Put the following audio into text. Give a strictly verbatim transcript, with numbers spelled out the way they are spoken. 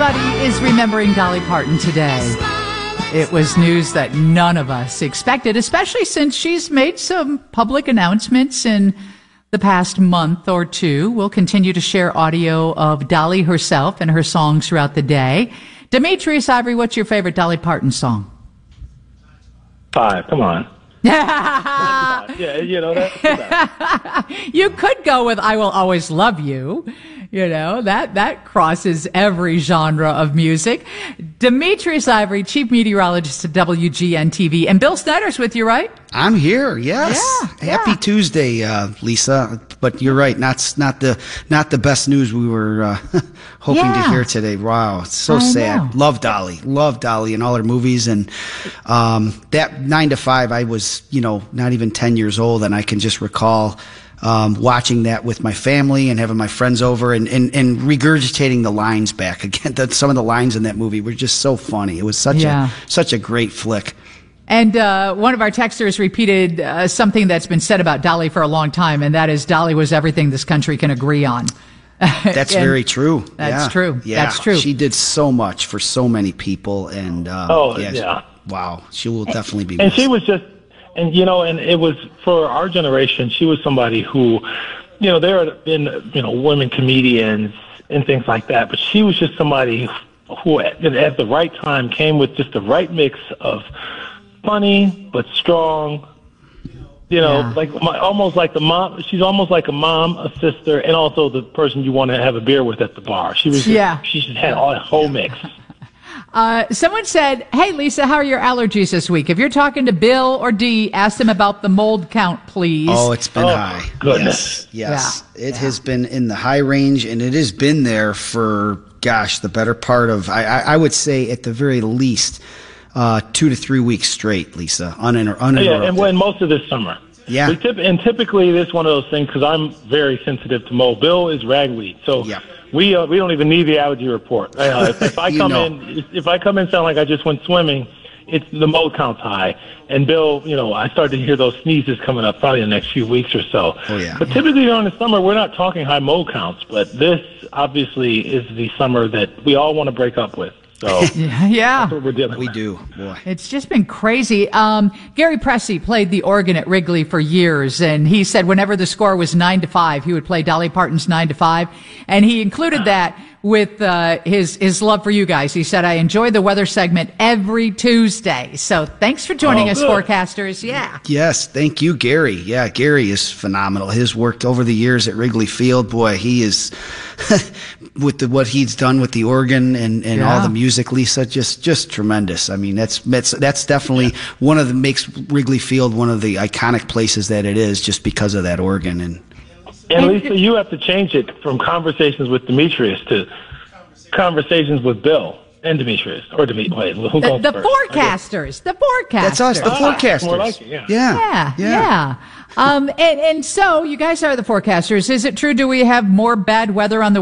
Everybody is remembering Dolly Parton today. It was news that none of us expected, especially since she's made some public announcements in the past month or two. We'll continue to share audio of Dolly herself and her songs throughout the day. Demetrius Ivory, what's your favorite Dolly Parton song? Five, come on. yeah, you know, that's that. You could go with I Will Always Love You. You know, that, that crosses every genre of music. Demetrius Ivory, chief meteorologist at W G N T V. And Bill Snyder's with you, right? I'm here, yes. Yeah, Happy yeah. Tuesday, uh, Lisa. But you're right, not, not the, not the best news we were, uh, hoping Yeah. to hear today. Wow. It's so I sad. know. Love Dolly. Love Dolly and all her movies. And, um, that nine to five, I was, you know, not even ten years old, and I can just recall, Um, watching that with my family and having my friends over and, and, and regurgitating the lines back again. That some of the lines in that movie were just so funny. It was such Yeah. a such a great flick. And uh, one of our texters repeated uh, something that's been said about Dolly for a long time, and that is Dolly was everything this country can agree on. That's And very true. That's yeah. true. Yeah. That's true. She did so much for so many people, and uh, Oh, yeah, yeah. wow, she will definitely be. And missed. she was just, and you know, and it was for our generation. She was somebody who, you know, there had been, you know, women comedians and things like that, but she was just somebody who, at, at the right time, came with just the right mix of funny but strong. You know, Yeah. like my, almost like the mom. She's almost like a mom, a sister, and also the person you want to have a beer with at the bar. She was, just, Yeah. She just had all a whole mix. Uh, someone said, hey, Lisa, how are your allergies this week? If you're talking to Bill or Dee, ask them about the mold count, please. Oh, it's been Oh, high. goodness. Yes, yes. Yeah. It Yeah. has been in the high range, and it has been there for, gosh, the better part of, I, I, I would say at the very least, uh, two to three weeks straight, Lisa, uninter- uninterrupted. Yeah, and when most of this summer. Yeah. We tip, and typically this is one of those things because I'm very sensitive to mold. Bill is ragweed, so Yeah. we uh, we don't even need the allergy report. Uh, if, if I You come know. in, if I come in sound like I just went swimming, it's the mold count's high. And Bill, you know, I started to hear those sneezes coming up probably in the next few weeks or so. Oh, yeah. But typically during the summer, we're not talking high mold counts, but this obviously is the summer that we all want to break up with. So Yeah, yeah. that's what we're dealing We with. do, boy. It's just been crazy. Um, Gary Pressey played the organ at Wrigley for years, and he said whenever the score was nine to five, he would play Dolly Parton's nine to five, and he included that with uh, his his love for you guys. He said, "I enjoy the weather segment every Tuesday." So thanks for joining Oh, us, good. forecasters. Yeah. Yes, thank you, Gary. Yeah, Gary is phenomenal. His work over the years at Wrigley Field, boy, he is with the, what he's done with the organ and, and all Yeah. the music, Lisa, just just tremendous. I mean, that's that's that's definitely one of the makes Wrigley Field one of the iconic places that it is, just because of that organ. And And Lisa, you have to change it from conversations with Demetrius to conversations with Bill and Demetrius, or Demetrius. Wait, who The, goes the first? forecasters. The forecasters. that's us, the Ah, forecasters. more like it, yeah. yeah, Yeah, yeah. Um, and, and so you guys are the forecasters. Is it true? Do we have more bad weather on the